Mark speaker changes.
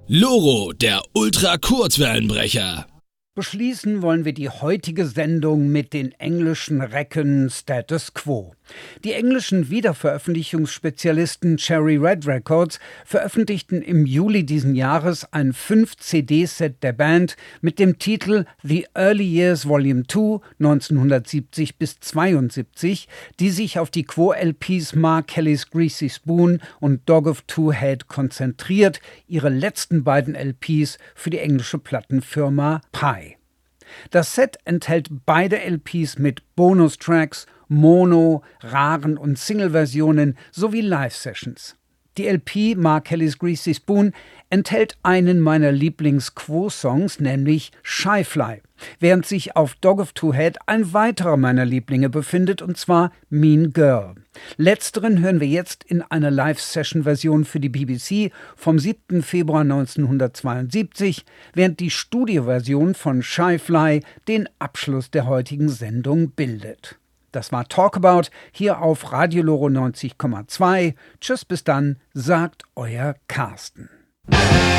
Speaker 1: Loro, der Ultra-Kurzwellenbrecher.
Speaker 2: Beschließen wollen wir die heutige Sendung mit den englischen Recken Status Quo. Die englischen Wiederveröffentlichungsspezialisten Cherry Red Records veröffentlichten im Juli diesen Jahres ein 5-CD-Set der Band mit dem Titel The Early Years Volume 2 1970 bis 72, die sich auf die Quo-LPs Mark Kelly's Greasy Spoon und Dog of Two Head konzentriert, ihre letzten beiden LPs für die englische Plattenfirma Pye. Das Set enthält beide LPs mit Bonustracks, Mono-, Raren- und Single-Versionen sowie Live-Sessions. Die LP Mark Kelly's Greasy Spoon enthält einen meiner Lieblings-Quo-Songs, nämlich Shy Fly, während sich auf Dog of Two Head ein weiterer meiner Lieblinge befindet, und zwar Mean Girl. Letzteren hören wir jetzt in einer Live-Session-Version für die BBC vom 7. Februar 1972, während die Studioversion von Shy Fly den Abschluss der heutigen Sendung bildet. Das war Talkabout hier auf Radio Loro 90,2. Tschüss, bis dann, sagt euer Carsten.